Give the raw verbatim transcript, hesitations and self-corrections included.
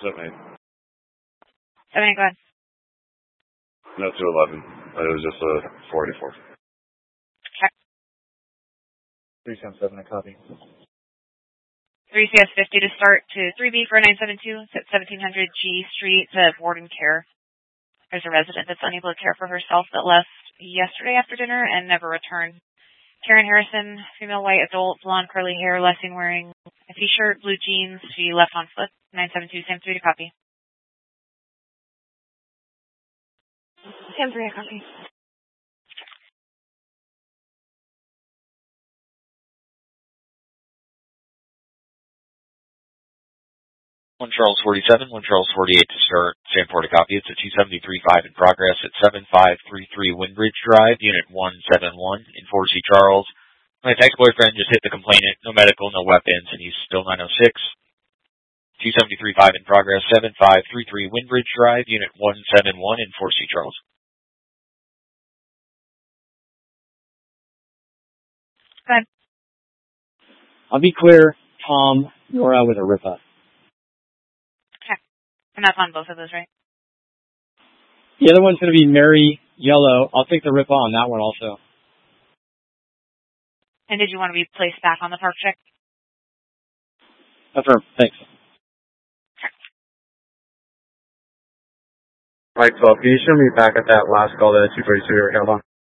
seven eight. seven eight, go ahead. No, two eleven. It was just a four eighty-four. Okay. three seven seven, I copy. three C S fifty to start to three B for nine seven two. It's at seventeen hundred G Street, the Warden Care. There's a resident that's unable to care for herself that left yesterday after dinner and never returned. Karen Harrison, female white adult, blonde curly hair, last seen wearing a t-shirt, blue jeans. She left on foot. nine seven two, Sam three to copy. Sam three, I copy. one Charles forty-seven, one Charles forty-eight to start, Sam four to copy. It's a two seventy-three five in progress at seven five three three Windbridge Drive, Unit one seven one in four C Charles. My ex-boyfriend just hit the complainant, no medical, no weapons, and he's still nine oh six. two seventy-three five in progress, seven five three three Windbridge Drive, Unit one seven one in four C Charles. Go ahead. I'll be clear, Tom, you're out with a rip-up. And that's on both of those, right? The other one's going to be Mary Yellow. I'll take the rip on that one also. And did you want to be placed back on the park check? Affirm. Thanks. Mike twelve, can you show me back at that last call, the two thirty-two we were held on?